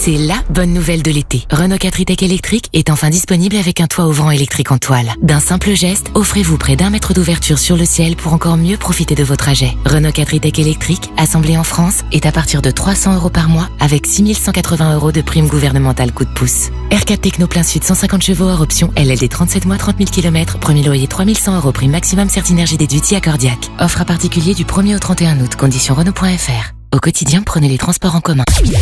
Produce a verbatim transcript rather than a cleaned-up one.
C'est la bonne nouvelle de l'été. Renault quatre e-Tech électrique est enfin disponible avec un toit ouvrant électrique en toile. D'un simple geste, offrez-vous près d'un mètre d'ouverture sur le ciel pour encore mieux profiter de vos trajets. Renault quatre e-Tech électrique, assemblé en France, est à partir de trois cents euros par mois avec six mille cent quatre-vingts euros de prime gouvernementale coup de pouce. R quatre Techno plein sud cent cinquante chevaux hors option L L D trente-sept mois trente mille kilomètres, premier loyer trois mille cent euros, prime maximum Certinergie déduite accordiaque. Offre à particulier du premier au trente et un août, conditions Renault point F R. Au quotidien, prenez les transports en commun.